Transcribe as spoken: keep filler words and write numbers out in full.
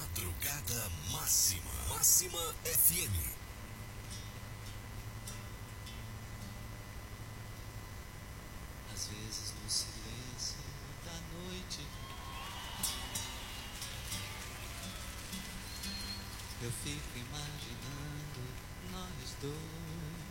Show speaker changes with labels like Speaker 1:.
Speaker 1: Madrugada Máxima. Máxima F M.
Speaker 2: Às vezes no silêncio da noite eu fico imaginando nós dois.